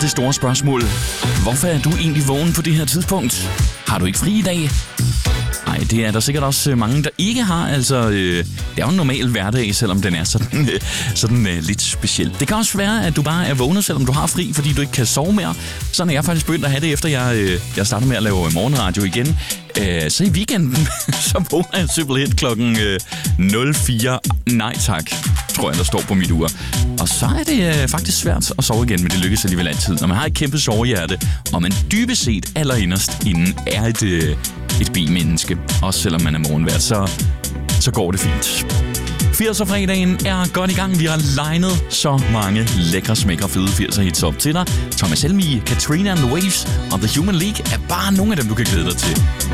det store spørgsmål. Hvorfor er du egentlig vågen på det her tidspunkt? Har du ikke fri i dag? Nej, det er der sikkert også mange, der ikke har. Altså, det er jo en normal hverdag, selvom den er sådan lidt speciel. Det kan også være, at du bare er vågnet, selvom du har fri, fordi du ikke kan sove mere. Sådan er jeg faktisk begyndt at have det, efter jeg startede med at lave morgenradio igen. Så i weekenden, så vågner jeg simpelthen klokken 04. Nej tak, tror jeg, der står på mit ur. Og så er det faktisk svært at sove igen, men det lykkes alligevel altid. Når man har et kæmpe sovehjerte, og man dybest set allerinderst inden er et B-menneske. Også selvom man er morgenvært, så går det fint. 80'er-fredagen er godt i gang. Vi har legnet så mange lækre, smækre, fede 80'er-hits op til dig. Thomas Helmig, Katrina and the Waves og The Human League er bare nogle af dem, du kan glæde dig til.